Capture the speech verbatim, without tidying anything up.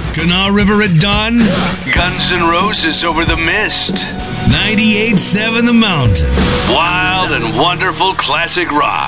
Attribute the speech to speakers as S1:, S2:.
S1: Kanawha River at dawn.
S2: Guns N' Roses over the mist.
S1: ninety-eight point seven The Mountain.
S2: Wild and wonderful classic rock.